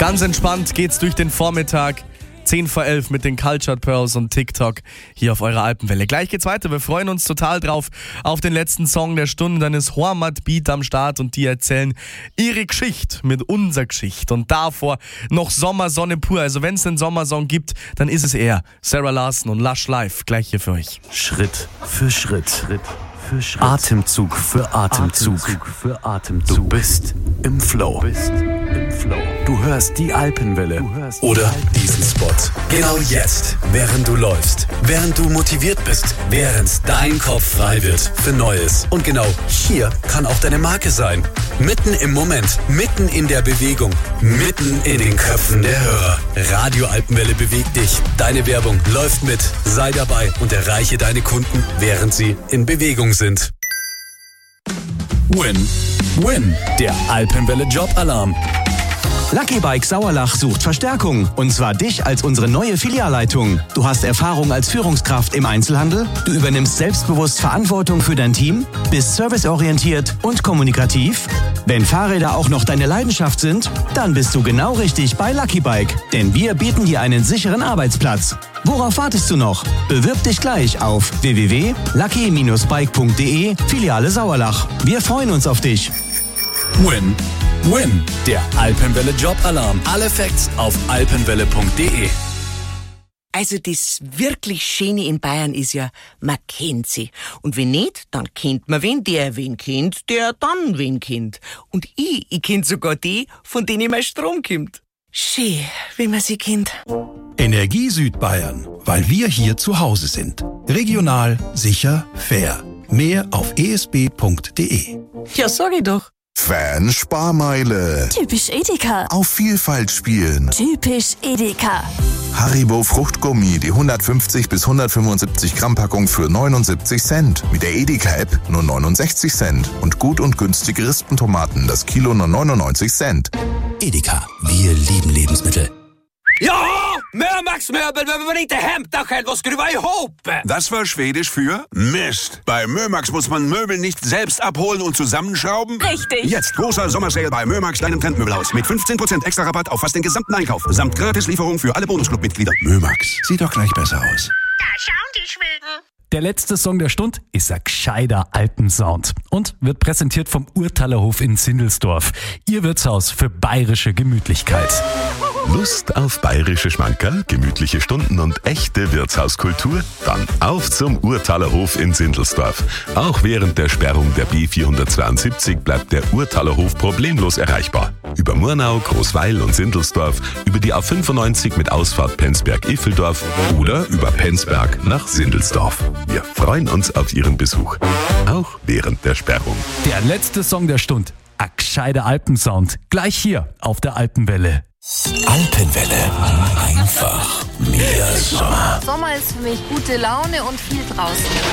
Ganz entspannt geht's durch den Vormittag. 10 vor 11 mit den Cultured Pearls und TikTok hier auf eurer Alpenwelle. Gleich geht's weiter. Wir freuen uns total drauf auf den letzten Song der Stunde. Dann ist Hormat Beat am Start und die erzählen ihre Geschichte mit unserer Geschichte. Und davor noch Sommersonne pur. Also wenn es einen Sommersong gibt, dann ist es er. Sarah Larson und Lush Life. Gleich hier für euch. Schritt für Schritt. Atemzug für Atemzug. Du bist im Flow. Du hörst die Alpenwelle oder diesen Spot. Genau jetzt, während du läufst, während du motiviert bist, während dein Kopf frei wird für Neues. Und genau hier kann auch deine Marke sein. Mitten im Moment, mitten in der Bewegung, mitten in den Köpfen der Hörer. Radio Alpenwelle bewegt dich. Deine Werbung läuft mit. Sei dabei und erreiche deine Kunden, während sie in Bewegung sind. Win, der Alpenwelle Jobalarm. Lucky Bike Sauerlach sucht Verstärkung. Und zwar dich als unsere neue Filialleitung. Du hast Erfahrung als Führungskraft im Einzelhandel. Du übernimmst selbstbewusst Verantwortung für dein Team. Bist serviceorientiert und kommunikativ. Wenn Fahrräder auch noch deine Leidenschaft sind, dann bist du genau richtig bei Lucky Bike. Denn wir bieten dir einen sicheren Arbeitsplatz. Worauf wartest du noch? Bewirb dich gleich auf www.lucky-bike.de Filiale Sauerlach. Wir freuen uns auf dich. Win, der Alpenwelle Jobalarm. Alle Facts auf alpenwelle.de. Also das wirklich Schöne in Bayern ist ja, man kennt sie. Und wenn nicht, dann kennt man wen, der wen kennt, der dann wen kennt. Und ich kennt sogar die, von denen mein Strom kommt. Schön, wie man sie kennt. Energie Südbayern, weil wir hier zu Hause sind. Regional, sicher, fair. Mehr auf esb.de. Ja, sag ich doch. Fan-Sparmeile. Typisch Edeka. Auf Vielfalt spielen. Typisch Edeka. Haribo Fruchtgummi, die 150 bis 175 Gramm Packung für 79 Cent. Mit der Edeka-App nur 69 Cent. Und gut und günstige Rispentomaten, das Kilo nur 99 Cent. Edeka, wir lieben Lebensmittel. Ja, Mömax-Möbel, wenn wir nicht daheim tackeln, was drüber hoppen. Das war Schwedisch für Mist. Bei Mömax muss man Möbel nicht selbst abholen und zusammenschrauben. Richtig. Jetzt großer Sommersale bei Mömax, deinem Trendmöbelhaus. Mit 15% extra Rabatt auf fast den gesamten Einkauf. Samt Gratislieferung für alle Bonusclub-Mitglieder. Mömax, sieht doch gleich besser aus. Da schauen die Schweden. Der letzte Song der Stunde ist ein gescheiter Alpensound und wird präsentiert vom Urtalerhof in Sindelsdorf. Ihr Wirtshaus für bayerische Gemütlichkeit. Lust auf bayerische Schmankerl, gemütliche Stunden und echte Wirtshauskultur? Dann auf zum Urtalerhof in Sindelsdorf. Auch während der Sperrung der B472 bleibt der Urtalerhof problemlos erreichbar. Über Murnau, Großweil und Sindelsdorf, über die A95 mit Ausfahrt Penzberg-Iffeldorf oder über Penzberg nach Sindelsdorf. Wir freuen uns auf Ihren Besuch, auch während der Sperrung. Der letzte Song der Stunde, ein gescheiter Alpensound, gleich hier auf der Alpenwelle. Alpenwelle. Einfach mehr Sommer. Sommer ist für mich gute Laune und viel draußen.